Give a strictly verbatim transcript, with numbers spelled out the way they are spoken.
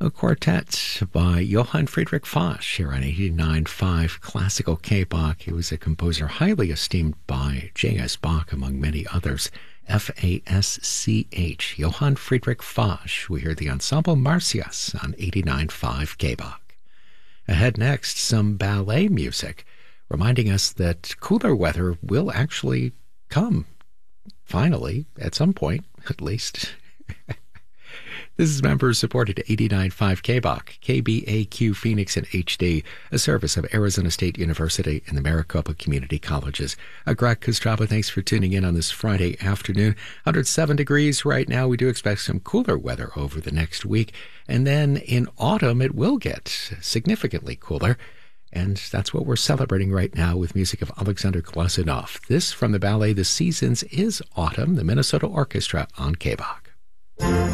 A quartet by Johann Friedrich Fasch here on eighty-nine point five Classical K-Bach. He was a composer highly esteemed by J S. Bach, among many others. F A S C H, Johann Friedrich Fasch. We hear the Ensemble Marsyas on eighty-nine point five K-Bach. Ahead next, some ballet music, reminding us that cooler weather will actually come, finally, at some point, at least. This is member-supported eighty-nine point five K-Bach, K B A Q Phoenix and H D, a service of Arizona State University and the Maricopa Community Colleges. Uh, Greg Kostrava, thanks for tuning in on this Friday afternoon. one hundred seven degrees right now. We do expect some cooler weather over the next week. And then in autumn, it will get significantly cooler. And that's what we're celebrating right now with music of Alexander Glazunov. This from the ballet The Seasons is Autumn, the Minnesota Orchestra on K-Bach.